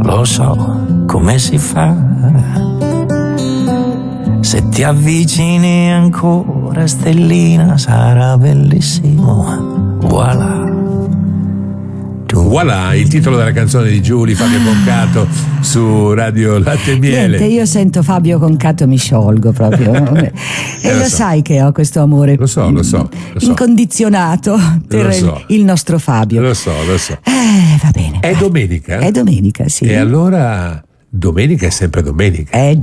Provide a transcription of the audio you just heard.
lo so come si fa. Se ti avvicini ancora, stellina, sarà bellissimo. Voilà. Voilà, il titolo della canzone di Giulia, Fabio Concato su Radio Latte e Miele. Niente, io sento Fabio Concato, mi sciolgo proprio. E lo sai che ho questo amore Lo so. incondizionato per il nostro Fabio. Lo so. Va bene. È domenica? È domenica, sì. E allora domenica è sempre domenica.